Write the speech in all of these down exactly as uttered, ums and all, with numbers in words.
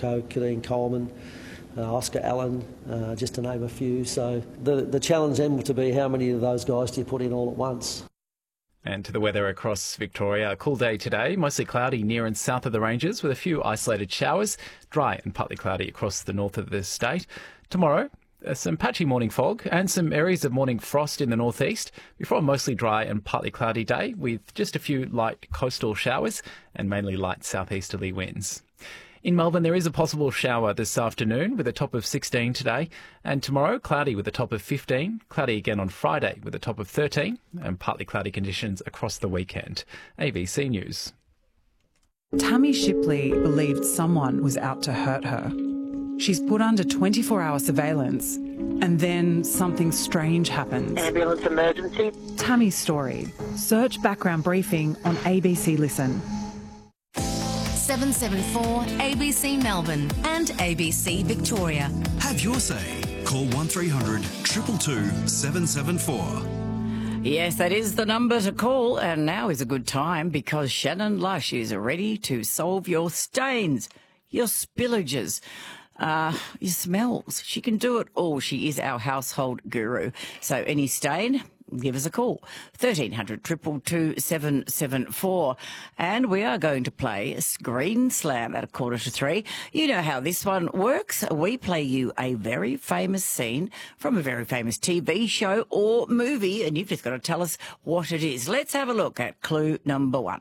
Coe, Cadine Coleman, uh, Oscar Allen, uh, just to name a few. So the, the challenge then will to be how many of those guys do you put in all at once? And to the weather across Victoria. A cool day today, mostly cloudy near and south of the ranges with a few isolated showers, dry and partly cloudy across the north of the state. Tomorrow, uh, some patchy morning fog and some areas of morning frost in the northeast before a mostly dry and partly cloudy day with just a few light coastal showers and mainly light southeasterly winds. In Melbourne, there is a possible shower this afternoon with a top of sixteen today, and tomorrow cloudy with a top of fifteen, cloudy again on Friday with a top of thirteen, and partly cloudy conditions across the weekend. A B C News. Tammy Shipley believed someone was out to hurt her. She's put under twenty-four hour surveillance, and then something strange happens. Ambulance emergency. Tammy's story. Search background briefing on A B C Listen. seven seven four A B C Melbourne and A B C Victoria. Have your say. Call one three hundred two two two seven seven four. Yes, that is the number to call, and now is a good time because Shannon Lush is ready to solve your stains, your spillages, uh, your smells. She can do it all. She is our household guru. So any stain, give us a call, thirteen hundred two two two seven seven four. And we are going to play Screen Slam at a quarter to three. You know how this one works. We play you a very famous scene from a very famous T V show or movie, and you've just got to tell us what it is. Let's have a look at clue number one.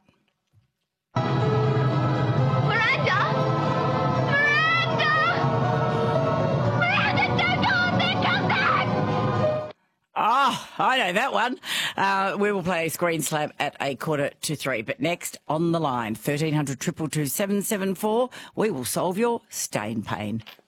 Oh, I know that one. Uh, we will play Screen Slam at a quarter to three. But next on the line, thirteen hundred two two two seven seven four, we will solve your stain pain.